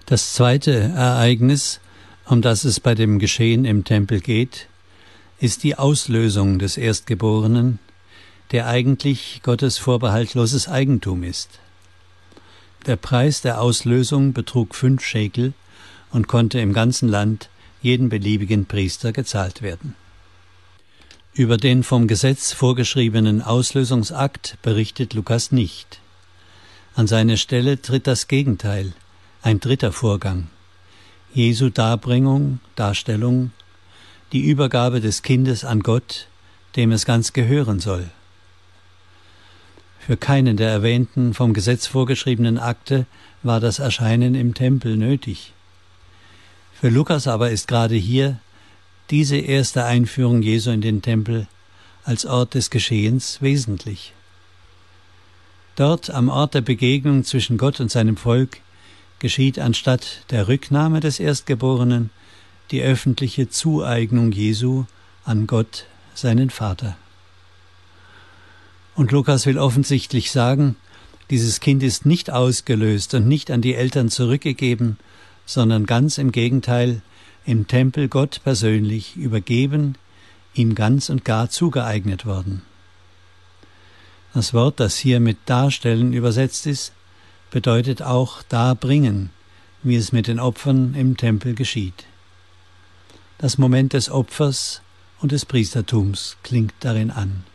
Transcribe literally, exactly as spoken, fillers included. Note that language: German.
Das zweite Ereignis, um das es bei dem Geschehen im Tempel geht, ist die Auslösung des Erstgeborenen, der eigentlich Gottes vorbehaltloses Eigentum ist. Der Preis der Auslösung betrug fünf Schekel und konnte im ganzen Land jedem beliebigen Priester gezahlt werden. Über den vom Gesetz vorgeschriebenen Auslösungsakt berichtet Lukas nicht. An seine Stelle tritt das Gegenteil, ein dritter Vorgang: Jesu Darbringung, Darstellung, die Übergabe des Kindes an Gott, dem es ganz gehören soll. Für keinen der erwähnten, vom Gesetz vorgeschriebenen Akte war das Erscheinen im Tempel nötig. Für Lukas aber ist gerade hier diese erste Einführung Jesu in den Tempel als Ort des Geschehens wesentlich. Dort, am Ort der Begegnung zwischen Gott und seinem Volk, geschieht anstatt der Rücknahme des Erstgeborenen die öffentliche Zueignung Jesu an Gott, seinen Vater. Und Lukas will offensichtlich sagen, dieses Kind ist nicht ausgelöst und nicht an die Eltern zurückgegeben, sondern ganz im Gegenteil, im Tempel Gott persönlich übergeben, ihm ganz und gar zugeeignet worden. Das Wort, das hier mit darstellen übersetzt ist, bedeutet auch darbringen, wie es mit den Opfern im Tempel geschieht. Das Moment des Opfers und des Priestertums klingt darin an.